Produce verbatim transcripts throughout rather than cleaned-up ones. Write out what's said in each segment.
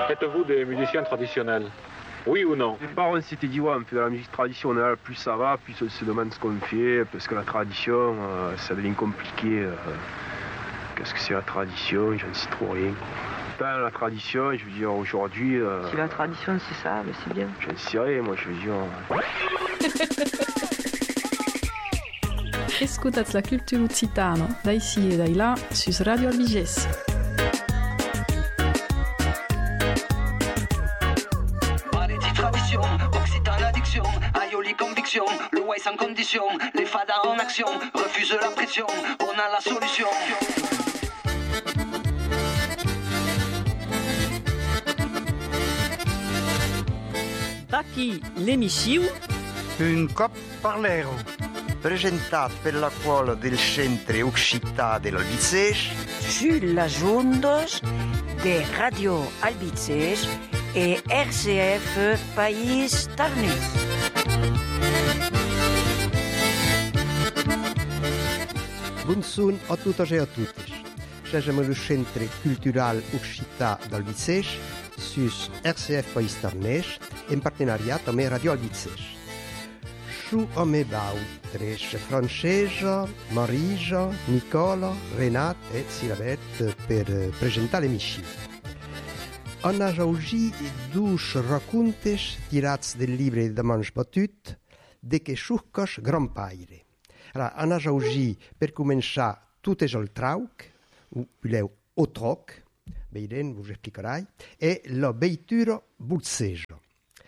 Êtes-vous des musiciens traditionnels? Oui ou non? Au départ, on s'était dit, ouais, on fait de la musique traditionnelle, plus ça va, plus on se demande ce qu'on fait, parce que la tradition, euh, ça devient compliqué. Euh, Qu'est-ce que c'est la tradition? Je ne sais trop rien. Enfin, la tradition, je veux dire, aujourd'hui... Euh, si la tradition, c'est ça, mais c'est bien. Je ne sais rien, moi, je veux dire... Escutatz la cultura occitana, da ici e da là, sus Radio Albiges. Tradition, Occitane addiction, Aioli conviction, le way sans condition, les fadas en action, refuse la pression, on a la solution. D'aquí l'emissió Un cop parlero, presentat per la qual del Centre Occità dell'Albizès sur les ondes de Radio Albiges et R C F Pays Tarnès. Bonsoir a totes e a totes. Sejam al Centre Cultural Occità d'Albizès sus R C F Pays Tarnès en partenariat amb Radio Albiges. Su a me bautres Francesa, Marisa, Nicola, Renat e Silabet per presentar l'emissió. On a jaugit dus racontes tirats del llibre de Mans Batut de que sucos gran paire. Ara, on a jaugit per començar tot és el trauc, o pileu o troc, veirem, vos explicarai, e la veitura bolseja.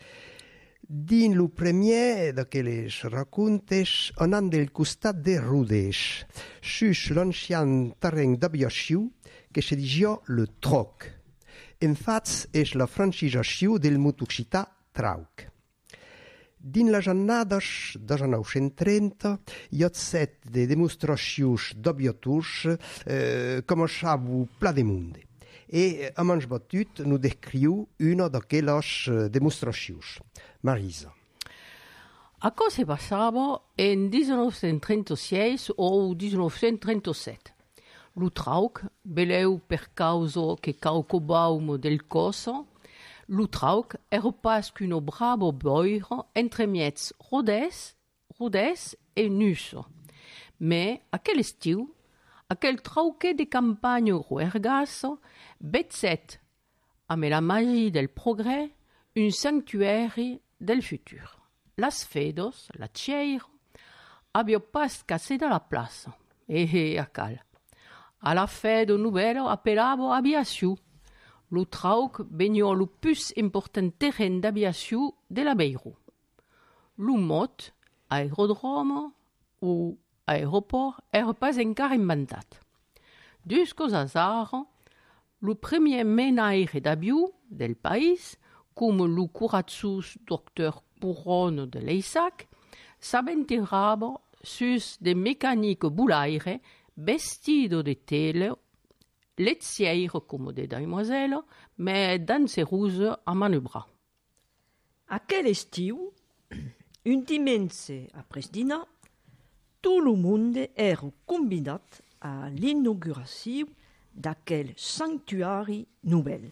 Din lo premier d'aquelles racontes, on an del costat de Rodeix, sus l'ancien terreny d'aviació que se digia le troc. En fats, és la francisació del mot occità trauc. Din les annades de nou-cents trenta, hi ha set de demostracions d'aviators eh, començaven pla de monde. E a Mans Batut nous descriu una d'aquelles demostracions. Marisa. Això se passava en dix-nou-cents trenta-sis o dix-nou-cents trenta-set. Lo trauc beleu per causa che caucobaum del coso, lo trauc era pas qu'uno bravo boiro entre miets Rodès, Rodès e Nusso. Me aquel estiu, aquel trauque de campagne ruergasso, betzet, amb la magie del progrès, un sanctuari del futur. Las fedos, la tcheiro, avio pas cassé da la plaça. E a cal. A la fedo nouvelle appelavo aviació. Lo trauc vegno lo plus important terrain d'aviació de la Beirut. Lo mot, aerodromo ou aéroport, era pas encara inventat. Jusqu'aux hasards, lo premier menaire d'avió del país, com lo coratzus docteur Puron de l'Eisac, s'aventurava sus de mécanique boulaire vestido de tele, letzière comme des demoiselles, mais danseruse a manubra. Aquel estiu, un dimense après dinar, tot lo monde era convidat a l'inauguració d'aquel sanctuari nouvel.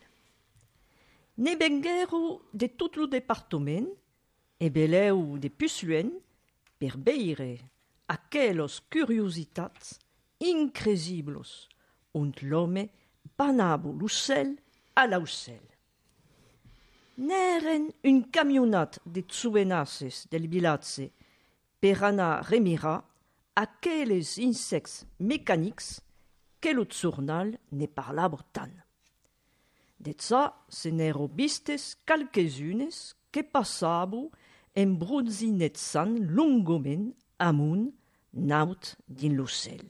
Ne venguero de tot lo departament e beleu de Pusluen per veire aqueles curiositats incresibles on l'home panava l'ocell a l'ocell. N'eren un camionat de tsubenasses del vilatge per anar remirar aquelles insectes mecanics que lo journal ne parlava tant. De ça, se n'ero vistes quelques-unes que passaven embronzinetzant longament amunt naut din l'ocell.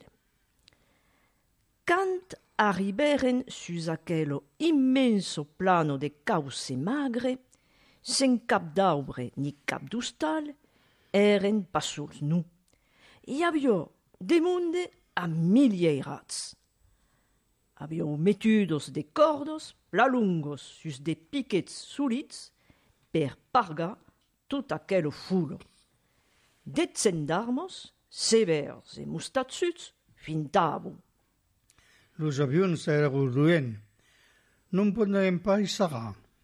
Quand arriberen sus aquel immenso plano de cauce magre, sen cap d'arbre ni cap d'hostal, eren pas sols nu. Hi havia de monde a milierats. Havia metudos de cordos plalungos sus de piquets solids per pargar tot aquel fulo. De gendarmes, severs e mustatsuts, fintaven. Los avions eren ruent. Non podem pas sagar.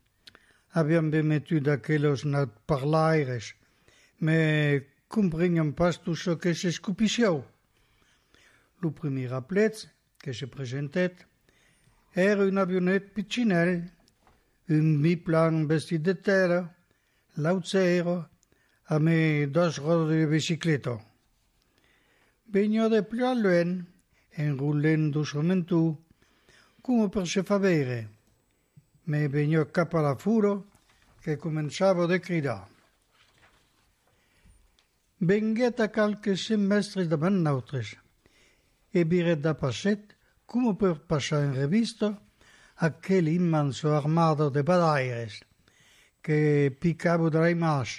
Abbiamo bemettu d'aquellos nat parlaires, me comprendiam pas tot ce que se scopisciau. Lo primer raplet que se presentet era un avionet piccinel, un biplan vestit de tela, l'aut a me dos rodes de bicicleta. Vegno de più a luen, enrullendo somentu, come per se favere, me vegno cap alla furo che cominciavo a cridare. Venguet a qualche semestre davant nautres, e biret da passet, come per passare in revista aquel immenso armado de badaires che picavo dai mas.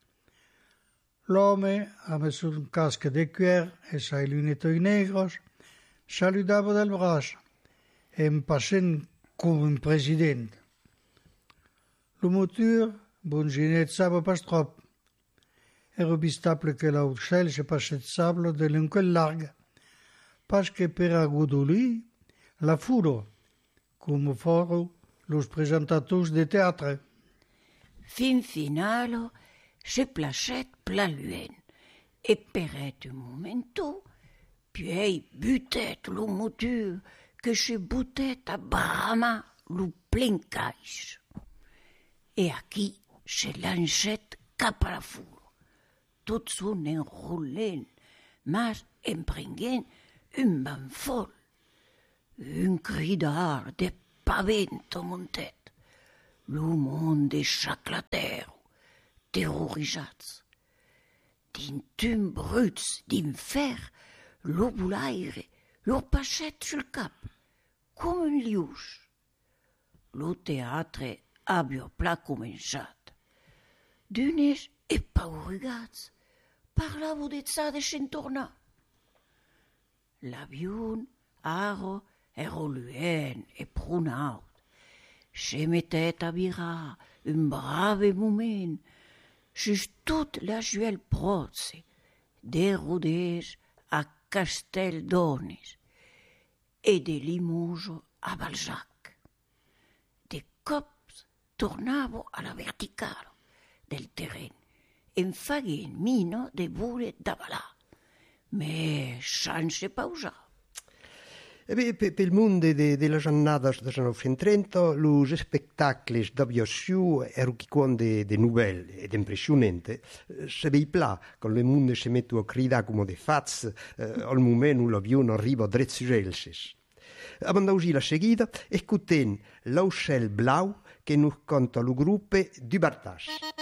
L'uomo ha messo un casco de cuir e sei lunetti negros, salutava del braccio e mi passant come un presidente. Lo motor bonginezzava pas troppo. Era obstable che l'aucel se passezzava de lungo larga, parce che per agudolì la furo, come foro los presentatori de teatre. Fin finalo se placet pla luen, e peret un momento, puis butet lo motor que se butet a brama lo plen caix. E aquí se lancet cap a la furo, tot son enrollent, mas emprenguent un banfol, un cridar de pavento montet, lo monde chaclatero, terrorisats. D'intun bruts d'infer, lo bulaire, lo pachet sul cap, come un lius. Lo teatre abbia pla començat. D'unes epaurigats, parlavo de ça de centornar. L'avion, aro, ero luen e prunaut. Se mettet a virar un brave moment, sus tot la juel protse, de Rodès a Casteldones e de Limoges a Balzac. De cops tornavo a la verticale del terreno, en faguent mino de vure d'avalar, me sense pausar. E beh, per il mondo delle giornate del millenovecentotrenta, gli spettacoli d'aviazione erano quando de nouvelle ed impressionante, se vei plà, quando il mondo si mette a gridare come dei fazzi, eh, al momento l'avione arriva dritto su Elsis. Abbiamo uscito la seguita e con l'Aucel Blau che nous canta il gruppo du Bartage.